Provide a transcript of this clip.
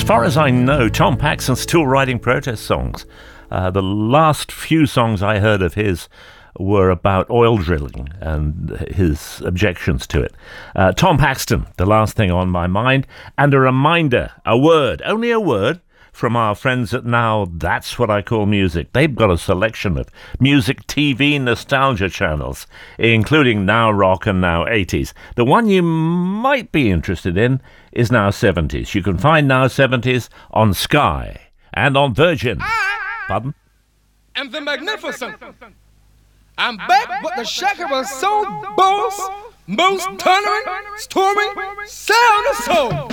As far as I know, Tom Paxton's still writing protest songs. The last few songs I heard of his were about oil drilling and his objections to it. Tom Paxton, the last thing on my mind. And a reminder, a word, only a word, from our friends at Now That's What I Call Music. They've got a selection of music TV nostalgia channels, including Now Rock and Now 80s. The one you might be interested in is Now 70s. You can find Now 70s on Sky and on Virgin. Pardon? And the magnificent. I'm back with the Shaker of Soul Boss, most thundering, storming, sound of soul.